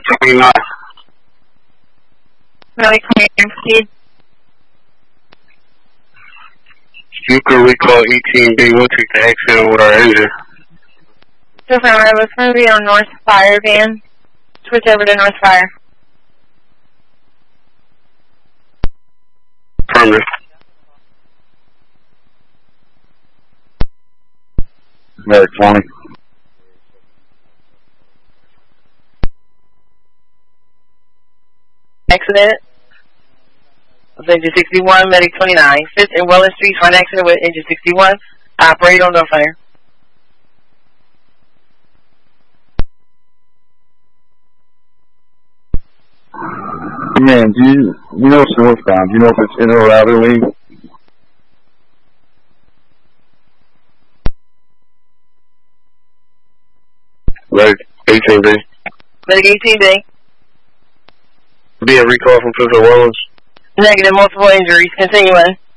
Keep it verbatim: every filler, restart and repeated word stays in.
twenty-nine. Medic twenty-nine. You can recall eighteen B. We'll take the accident with our engine. So far, I was going to be on North Fire van. Switch over to North Fire. Affirmative. Medic twenty. Accident. With engine sixty-one, Medic twenty-nine. Fifth and Welland Street, front accident with engine sixty-one. Operate on North Fire. Man, do you, you know it's northbound. Do you know if it's inner or outer lane? Medic eighteen B. Medic eighteen B. Be a recall from Fifth and Welland. Negative, multiple injuries. Continuing.